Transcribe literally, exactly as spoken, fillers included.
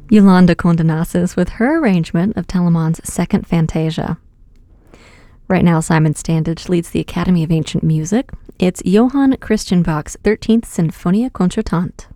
Yolanda Condenasis with her arrangement of Telemann's Second Fantasia. Right now, Simon Standage leads the Academy of Ancient Music. It's Johann Christian Bach's thirteenth Sinfonia Concertante.